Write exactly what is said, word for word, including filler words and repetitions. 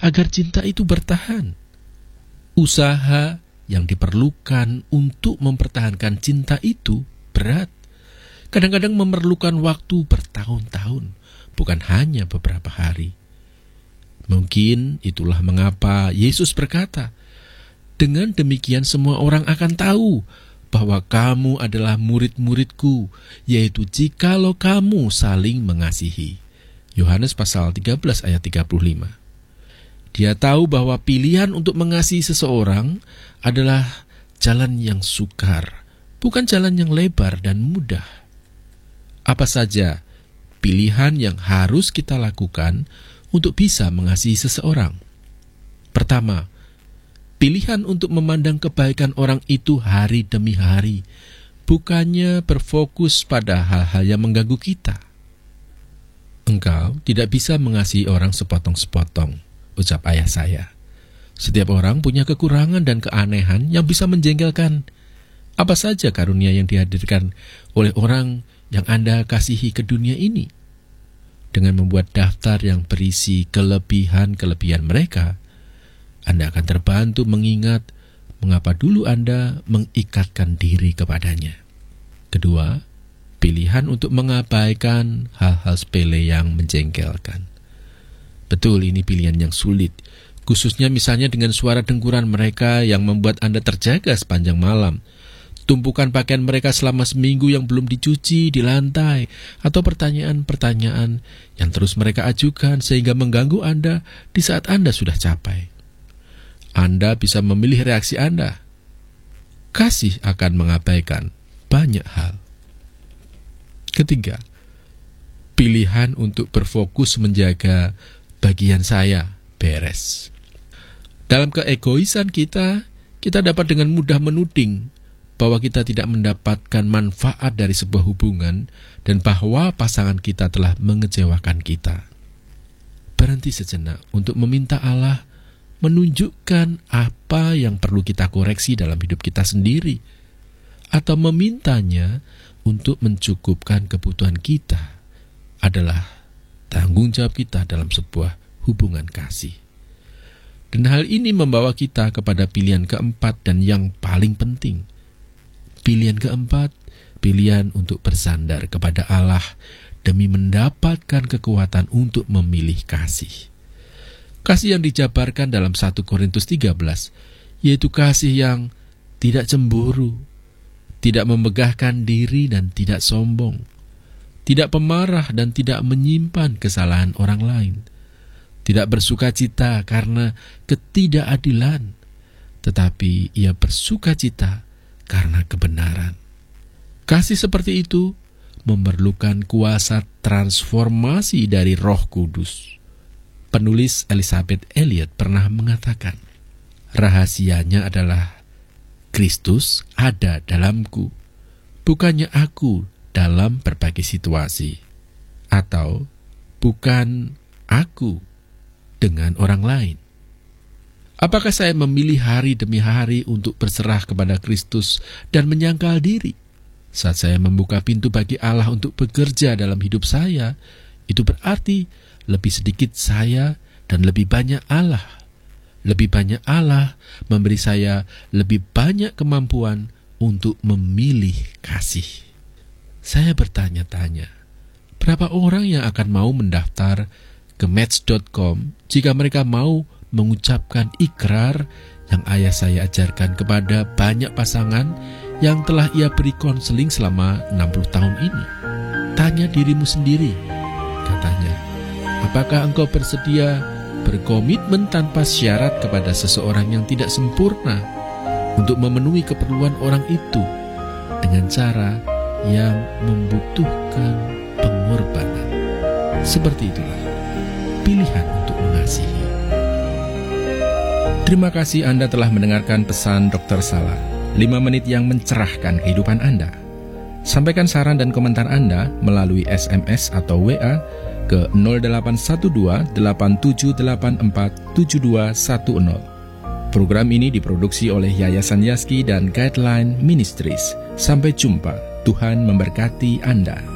agar cinta itu bertahan. Usaha yang diperlukan untuk mempertahankan cinta itu berat. Kadang-kadang memerlukan waktu bertahun-tahun, bukan hanya beberapa hari. Mungkin itulah mengapa Yesus berkata, "Dengan demikian semua orang akan tahu bahwa kamu adalah murid-muridku, yaitu jikalau kamu saling mengasihi." Yohanes pasal tiga belas ayat tiga puluh lima. Dia tahu bahwa pilihan untuk mengasihi seseorang adalah jalan yang sukar, bukan jalan yang lebar dan mudah. Apa saja pilihan yang harus kita lakukan untuk bisa mengasihi seseorang? Pertama, pilihan untuk memandang kebaikan orang itu hari demi hari, bukannya berfokus pada hal-hal yang mengganggu kita. Engkau tidak bisa mengasihi orang sepotong-sepotong, ucap ayah saya. Setiap orang punya kekurangan dan keanehan yang bisa menjengkelkan. Apa saja karunia yang dihadirkan oleh orang yang Anda kasihi ke dunia ini? Dengan membuat daftar yang berisi kelebihan-kelebihan mereka, Anda akan terbantu mengingat mengapa dulu Anda mengikatkan diri kepadanya. Kedua, pilihan untuk mengabaikan hal-hal sepele yang menjengkelkan. Betul, ini pilihan yang sulit, khususnya misalnya dengan suara dengkuran mereka yang membuat Anda terjaga sepanjang malam, tumpukan pakaian mereka selama seminggu yang belum dicuci di lantai, atau pertanyaan-pertanyaan yang terus mereka ajukan sehingga mengganggu Anda di saat Anda sudah capai. Anda bisa memilih reaksi Anda. Kasih akan mengabaikan banyak hal. Ketiga, pilihan untuk berfokus menjaga bagian saya beres. Dalam keegoisan kita, kita dapat dengan mudah menuding bahwa kita tidak mendapatkan manfaat dari sebuah hubungan dan bahwa pasangan kita telah mengecewakan kita. Berhenti sejenak untuk meminta Allah menunjukkan apa yang perlu kita koreksi dalam hidup kita sendiri, atau memintanya untuk mencukupkan kebutuhan kita adalah tanggung jawab kita dalam sebuah hubungan kasih. Dan hal ini membawa kita kepada pilihan keempat dan yang paling penting. Pilihan keempat, pilihan untuk bersandar kepada Allah demi mendapatkan kekuatan untuk memilih kasih. Kasih yang dijabarkan dalam satu Korintus tiga belas, yaitu kasih yang tidak cemburu, tidak memegahkan diri dan tidak sombong, tidak pemarah dan tidak menyimpan kesalahan orang lain, tidak bersukacita karena ketidakadilan, tetapi ia bersukacita karena kebenaran. Kasih seperti itu memerlukan kuasa transformasi dari Roh Kudus. Penulis Elisabeth Elliot pernah mengatakan, rahasianya adalah Kristus ada dalamku, bukannya aku dalam berbagai situasi, atau bukan aku dengan orang lain. Apakah saya memilih hari demi hari untuk berserah kepada Kristus dan menyangkal diri? Saat saya membuka pintu bagi Allah untuk bekerja dalam hidup saya, itu berarti lebih sedikit saya dan lebih banyak Allah. Lebih banyak Allah memberi saya lebih banyak kemampuan untuk memilih kasih. Saya bertanya-tanya, berapa orang yang akan mau mendaftar ke match dot com jika mereka mau mengucapkan ikrar yang ayah saya ajarkan kepada banyak pasangan yang telah ia beri konseling selama enam puluh tahun ini? Tanya dirimu sendiri, katanya. Apakah engkau bersedia berkomitmen tanpa syarat kepada seseorang yang tidak sempurna untuk memenuhi keperluan orang itu dengan cara yang membutuhkan pengorbanan? Seperti itulah pilihan untuk mengasihi. Terima kasih Anda telah mendengarkan pesan dokter Salah, lima menit yang mencerahkan kehidupan Anda. Sampaikan saran dan komentar Anda melalui S M S atau W A ke nol delapan satu dua delapan tujuh delapan empat tujuh dua satu nol. Program ini diproduksi oleh Yayasan Yaski dan Guideline Ministries. Sampai jumpa, Tuhan memberkati Anda.